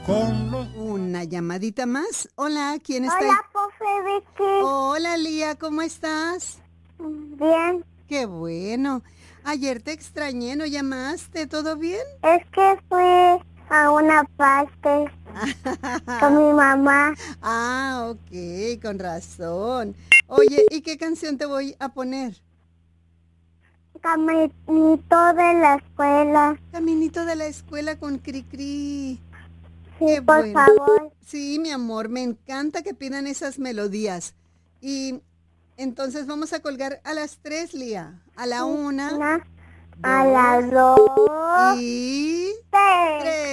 Una llamadita más. Hola, ¿quién está ahí? Hola, profe Vicky. Hola, Lía, ¿cómo estás? Bien. Qué bueno. Ayer te extrañé, ¿no llamaste? ¿Todo bien? Es que fui a una parte con mi mamá. Ah, ok, con razón. Oye, ¿y qué canción te voy a poner? Caminito de la escuela. Caminito de la escuela con Cricri. Sí, Qué por bueno. favor. Sí, mi amor, me encanta que pidan esas melodías. Y entonces vamos a colgar a las 3, Lía. A la 1, Una, a 2 las 2, y 3. 3.